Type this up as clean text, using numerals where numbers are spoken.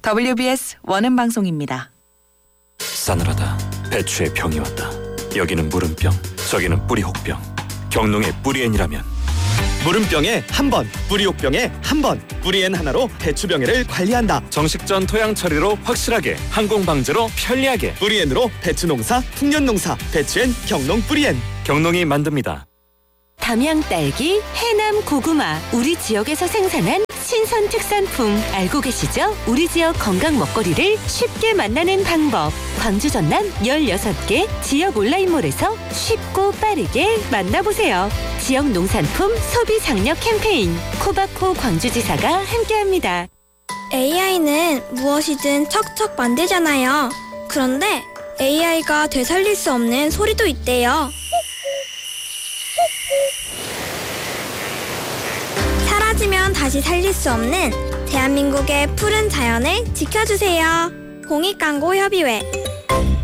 WBS 원음 방송입니다. 싸늘하다. 배추에 병이 왔다. 여기는 무름병, 저기는 뿌리혹병. 경농의 뿌리엔이라면 무름병에 한 번, 뿌리혹병에 한 번. 뿌리엔 하나로 배추병해를 관리한다. 정식전 토양 처리로 확실하게, 항공 방제로 편리하게. 뿌리엔으로 배추 농사, 풍년 농사. 배추엔 경농 뿌리엔. 경농이 만듭니다. 담양 딸기, 해남 고구마, 우리 지역에서 생산한 신선 특산품 알고 계시죠? 우리 지역 건강 먹거리를 쉽게 만나는 방법. 광주 전남 16개 지역 온라인몰에서 쉽고 빠르게 만나보세요. 지역 농산품 소비 장려 캠페인 코바코 광주지사가 함께합니다. AI는 무엇이든 척척 만들잖아요. 그런데 AI가 되살릴 수 없는 소리도 있대요. 사라지면 다시 살릴 수 없는 대한민국의 푸른 자연을 지켜주세요. 공익광고협의회